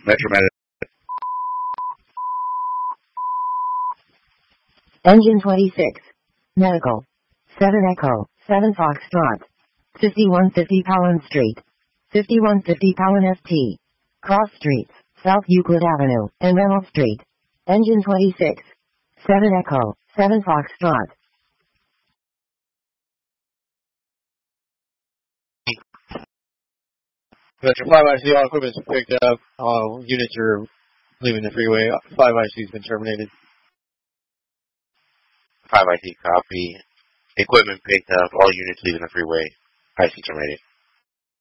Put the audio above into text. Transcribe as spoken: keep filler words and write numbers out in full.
Metro Med. Engine twenty-six. Medical. seven Echo. seven Foxtrot. fifty-one fifty Powell Street. fifty-one fifty Powell S T. Cross Streets, South Euclid Avenue, and Reynolds Street. Engine twenty-six. seven Echo. seven Foxtrot. Metro five I C, all equipment's picked up. All units are leaving the freeway. five I C's been terminated. five I C copy. Equipment picked up. All units leaving the freeway. I C terminated.